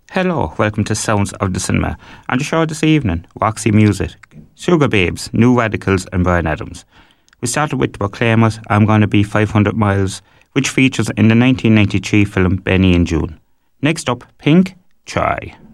Hello, welcome to Sounds of the Cinema. On the show this evening, Roxy Music, Sugar Babes, New Radicals and Bryan Adams. We started with the Proclaimers, I'm Gonna Be 500 Miles, which features in the 1993 film Benny and June. Next up, Pink, Try.